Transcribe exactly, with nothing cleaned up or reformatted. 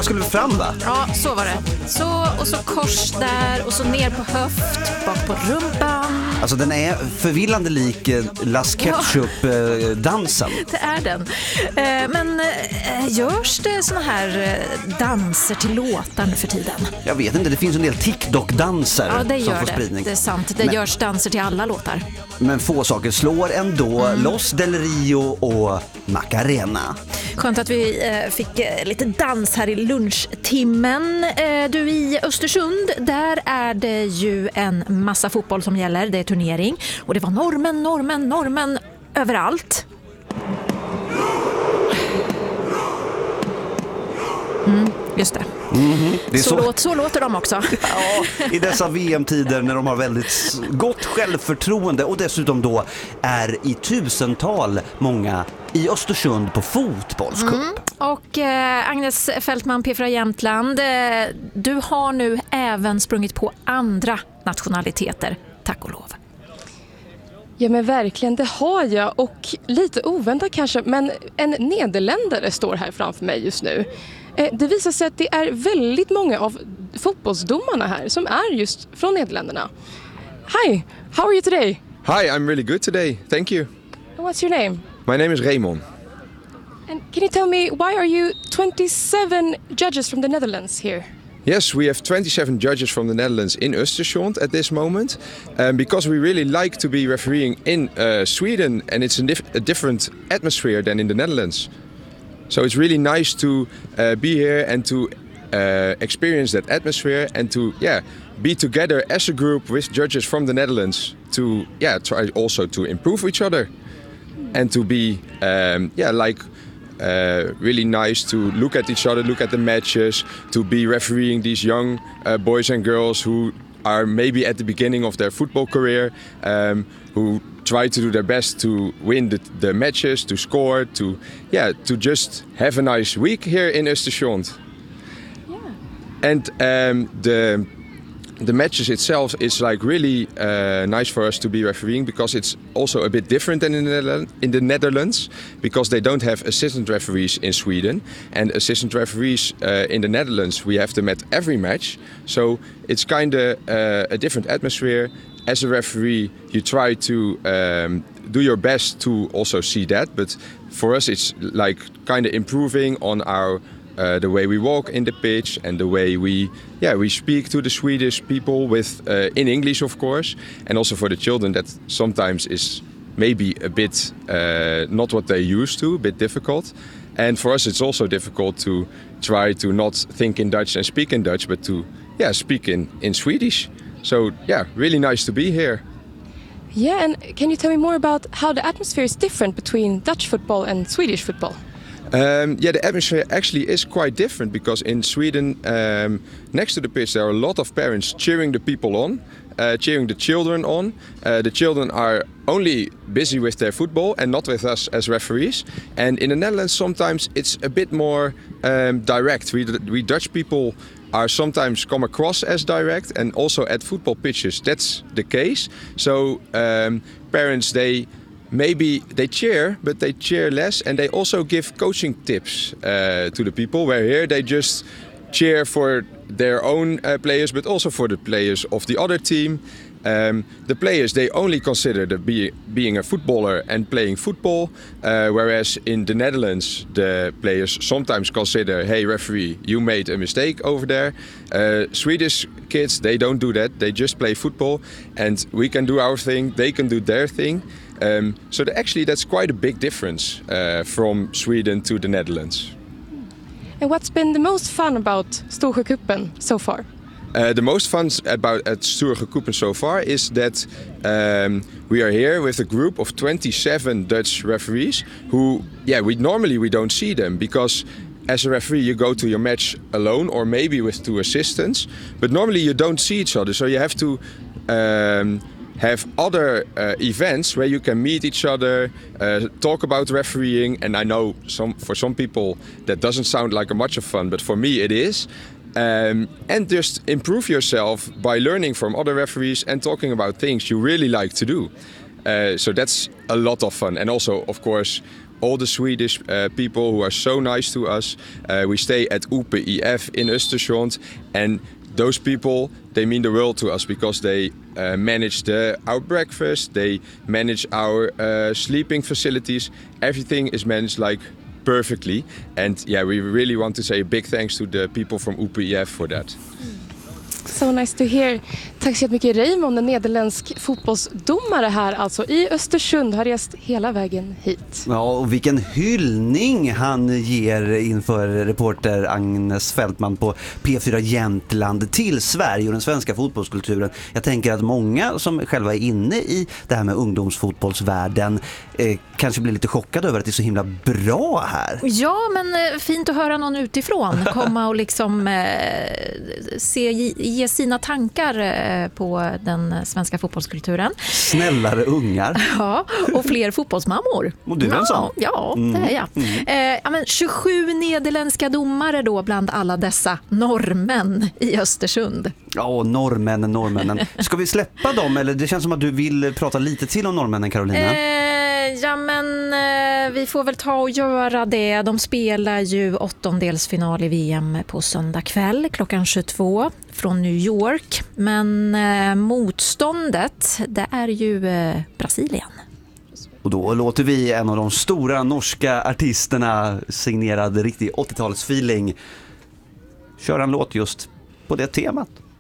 armarna skulle fram, va? Ja, så var det. Så, och så kors där och så ner på höft, bak på rumpan. Alltså den är förvillande lik eh, Las Ketchup-dansen. Ja, det är den. Eh, men eh, görs det såna här eh, danser till låtar nu för tiden? Jag vet inte, det finns en del TikTok-danser ja, det som gör får det. spridning. Det är sant, det men, görs danser till alla låtar. Men få saker slår ändå mm. Los del Rio och Macarena. Skönt att vi eh, fick eh, lite dans här i lunchtimmen. Eh, du, i Östersund, där är det ju en massa fotboll som gäller. Det är turnering. Och det var normen, normen, normen överallt. Mm, just det. Mm-hmm. Det är så, så... Låt, så låter de också. Ja, i dessa V M-tider när de har väldigt gott självförtroende och dessutom då är i tusental många i Östersund på fotbollscup. Mm. Och eh, Agnes Fältman, P fyra Jämtland, eh, du har nu även sprungit på andra nationaliteter, tack och lov. Ja, men verkligen, det har jag, och lite oväntat kanske, men en nederländare står här framför mig just nu. Det visar sig att det är väldigt många av fotbollsdomarna här som är just från Nederländerna. Hi, how are you today? Hi, I'm really good today. Thank you. And what's your name? My name is Raymond. And can you tell me, why are you twenty-seven judges from the Netherlands here? Yes, we have twenty-seven judges from the Netherlands in Östersund at this moment, um, because we really like to be refereeing in uh, Sweden, and it's a, dif- a different atmosphere than in the Netherlands. So it's really nice to uh, be here and to uh, experience that atmosphere and to yeah be together as a group with judges from the Netherlands to yeah try also to improve each other and to be um, yeah like uh, really nice to look at each other, look at the matches, to be refereeing these young uh, boys and girls who are maybe at the beginning of their football career, um, who try to do their best to win the, the matches, to score, to yeah, to just have a nice week here in Östersund. Yeah. And um, the the matches itself is like really uh, nice for us to be refereeing, because it's also a bit different than in the, Netherlands, in the Netherlands, because they don't have assistant referees in Sweden, and assistant referees uh, in the Netherlands, we have them at every match. So it's kind of uh, a different atmosphere. As a referee, you try to um, do your best to also see that, but for us it's like kind of improving on our uh, the way we walk in the pitch and the way we yeah we speak to the Swedish people with uh, in English, of course, and also for the children that sometimes is maybe a bit uh, not what they're used to, a bit difficult. And for us it's also difficult to try to not think in Dutch and speak in Dutch, but to yeah speak in, in Swedish. So yeah, really nice to be here. Yeah, and can you tell me more about how the atmosphere is different between Dutch football and Swedish football? Um, yeah, the atmosphere actually is quite different, because in Sweden, um, next to the pitch, there are a lot of parents cheering the people on, uh, cheering the children on. Uh, the children are only busy with their football and not with us as referees. And in the Netherlands, sometimes it's a bit more um, direct. We, we Dutch people are sometimes come across as direct, and also at football pitches that's the case. So um, parents, they maybe they cheer, but they cheer less, and they also give coaching tips uh, to the people, where here they just cheer for their own uh, players, but also for the players of the other team. Um, the players, they only consider the be, being a footballer and playing football, uh, whereas in the Netherlands the players sometimes consider, hey referee, you made a mistake over there. Uh, Swedish kids, they don't do that, they just play football, and we can do our thing, they can do their thing. Um, so the, actually that's quite a big difference uh, from Sweden to the Netherlands. And what's been the most fun about Storsjöcupen so far? Uh, the most fun about at Storsjöcupen so far is that um, we are here with a group of twenty-seven Dutch referees who, yeah, we normally we don't see them, because as a referee you go to your match alone or maybe with two assistants, but normally you don't see each other, so you have to um, have other uh, events where you can meet each other, uh, talk about refereeing, and I know some for some people that doesn't sound like a much of fun, but for me it is. Um, and just improve yourself by learning from other referees and talking about things you really like to do. Uh, so that's a lot of fun. And also, of course, all the Swedish uh, people who are so nice to us. Uh, we stay at U P I F in Östersund, and those people, they mean the world to us because they uh, manage the, our breakfast, they manage our uh, sleeping facilities. Everything is managed like perfectly, and yeah, we really want to say a big thanks to the people from U P I F for that. So nice to hear. Tack så mycket Raymond, en nederländsk fotbollsdomare här alltså i Östersund, har rest hela vägen hit. Ja, och vilken hyllning han ger inför reporter Agnes Fältman på P fyra Jämtland till Sverige och den svenska fotbollskulturen. Jag tänker att många som själva är inne i det här med ungdomsfotbollsvärlden eh, kanske blir lite chockade över att det är så himla bra här. Ja, men eh, fint att höra någon utifrån komma och liksom eh, se, ge sina tankar eh, på den svenska fotbollskulturen. Snällare ungar. Ja, och fler fotbollsmammor. Och du är en sån? Ja, det är jag. Mm. Eh, ja, men tjugosju nederländska domare då bland alla dessa norrmän i Östersund. Ja, norrmännen, norrmännen. Ska vi släppa dem? Eller det känns som att du vill prata lite till om norrmännen, Carolina. Eh, ja, men eh, vi får väl ta och göra det. De spelar ju åttondelsfinal i V M på söndag kväll klockan tjugotvå från New York. Men eh, motståndet, det är ju eh, Brasilien. Och då låter vi en av de stora norska artisterna signerad riktig åttiotalsfeeling köra en låt just på det temat.